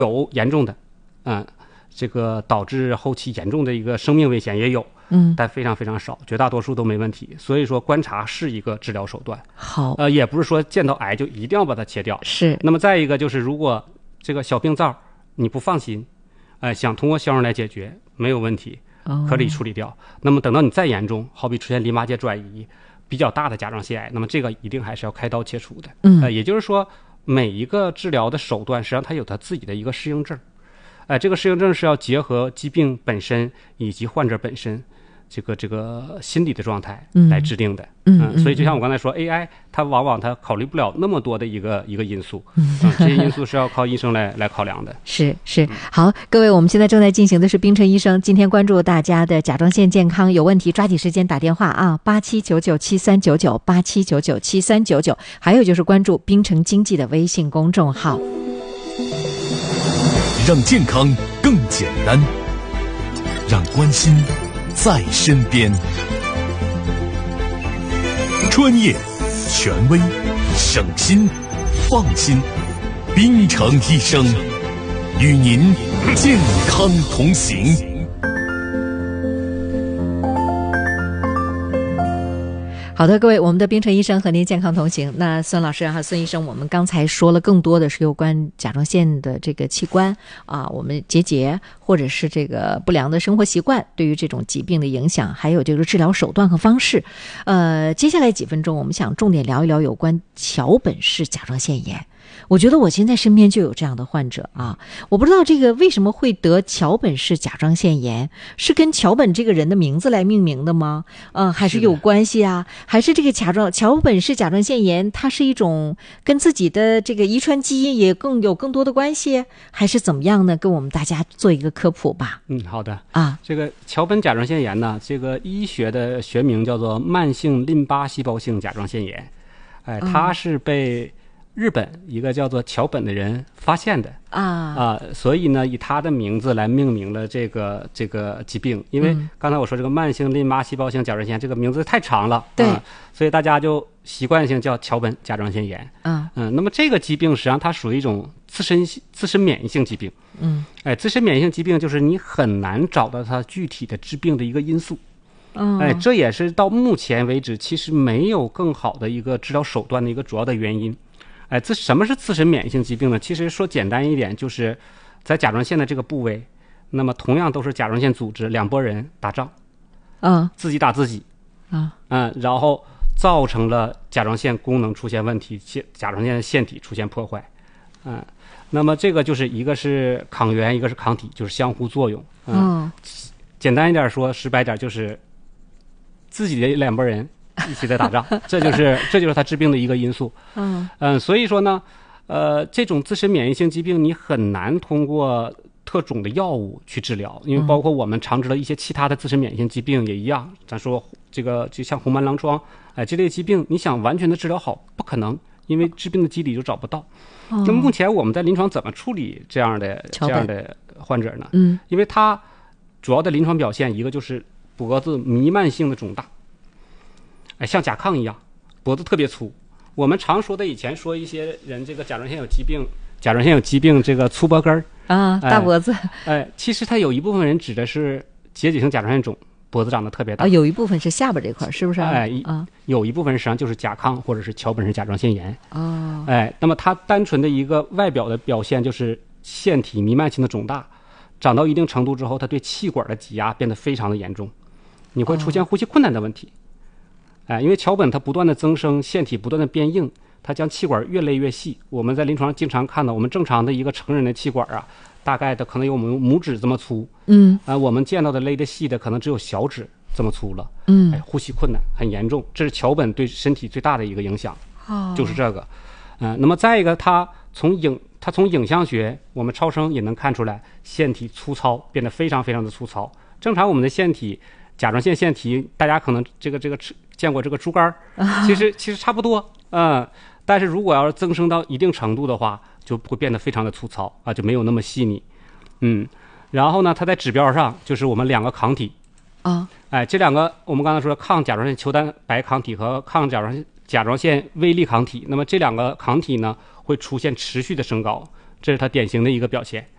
有严重的，这个导致后期严重的一个生命危险也有，但非常非常少，绝大多数都没问题。所以说观察是一个治疗手段。 好， 也不是说见到癌就一定要把它切掉。 是。 那么再一个就是，如果这个小病灶你不放心，想通过消融来解决，没有问题，可以处理掉。那么等到你再严重，好比出现淋巴结转移比较大的甲状腺癌，那么这个一定还是要开刀切除的。也就是说，每一个治疗的手段实际上它有它自己的一个适应症。这个适应症是要结合疾病本身以及患者本身这个心理的状态来制定的。所以就像我刚才说 AI 它往往它考虑不了那么多的一个因素。这些因素是要靠医生来考量的。 是。好，各位，我们现在正在进行的是冰城医生今天关注大家的甲状腺健康有问题，抓紧时间打电话啊，87997399 87997399，还有就是关注冰城经济的微信公众号。 让健康更简单，让关心在身边。专业、权威、省心、放心，冰城医生与您健康同行。 好的，各位，我们的冰城医生和您健康同行。那孙老师孙医生，我们刚才说了更多的是有关甲状腺的这个器官我们结或者是这个不良的生活习惯对于这种疾病的影响，还有这个治疗手段和方式。接下来几分钟我们想重点聊一聊有关桥本氏甲状腺炎。我觉得我现在身边就有这样的患者我不知道这个为什么会得桥本氏甲状腺炎，是跟桥本这个人的名字来命名的吗？还是有关系还是这个桥本氏甲状腺炎它是一种跟自己的这个遗传基因也有更多的关系，还是怎么样呢？跟我们大家做一个科普吧。 好的这个桥本甲状腺炎呢，这个医学的学名叫做慢性淋巴细胞性甲状腺炎。它是被日本一个叫做桥本的人发现的所以呢以他的名字来命名了这个疾病。因为刚才我说这个慢性淋巴细胞性甲状腺这个名字太长了， 对所以大家就习惯性叫桥本甲状腺炎。那么这个疾病实际上它属于一种自身免疫性疾病。自身免疫性疾病就是你很难找到它具体的致病的一个因素。这也是到目前为止其实没有更好的一个治疗手段的一个主要的原因。什么是自身免疫性疾病呢？其实说简单一点，就是在甲状腺的这个部位，那么同样都是甲状腺组织，两拨人打仗，自己打自己，然后造成了甲状腺功能出现问题，甲状腺的腺体出现破坏，那么这个就是一个是抗原，一个是抗体，就是相互作用。简单一点说，实白点就是自己的两拨人一起在打仗，这就是它致病的一个因素。所以说呢，这种自身免疫性疾病你很难通过特种的药物去治疗，因为包括我们常知道一些其他的自身免疫性疾病也一样。咱说这个就像红斑狼疮，这类疾病你想完全的治疗好不可能，因为致病的机理就找不到。那目前我们在临床怎么处理这样的患者呢？因为他主要的临床表现一个就是脖子弥漫性的肿大。像甲亢一样，脖子特别粗。我们常说的以前说一些人这个甲状腺有疾病，这个粗脖根大脖子。 其实它有一部分人指的是结节性甲状腺肿，脖子长得特别大。 有一部分是下巴这块，是不是？ 有一部分实际上就是甲亢或者是桥本氏甲状腺炎。那么它单纯的一个外表的表现就是腺体弥漫性的肿大，长到一定程度之后，它对气管的挤压变得非常的严重，你会出现呼吸困难的问题。因为桥本它不断的增生，腺体不断的变硬，它将气管越勒越细。我们在临床上经常看到，我们正常的一个成人的气管大概的可能有我们拇指这么粗。我们见到的勒得细的可能只有小指这么粗了。呼吸困难很严重，这是桥本对身体最大的一个影响。就是这个。那么再一个，它从影像学，我们超声也能看出来，腺体粗糙，变得非常非常的粗糙。正常我们的腺体，甲状腺腺体，大家可能这个见过这个猪肝，其实差不多。但是如果要是增生到一定程度的话，就会变得非常的粗糙就没有那么细腻。然后呢，它在指标上就是我们两个抗体这两个我们刚才说抗甲状腺球蛋白抗体和抗甲状腺微粒抗体，那么这两个抗体呢会出现持续的升高， 这是它典型的一个表现。